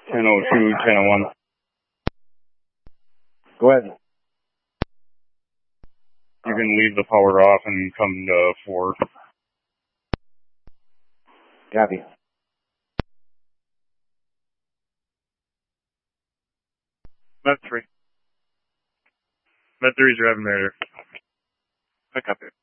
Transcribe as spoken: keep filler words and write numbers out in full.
ten oh two, ten oh one. Go ahead. You can leave the power off and come to four. Copy. Med three. Med three is driving radar. I copy.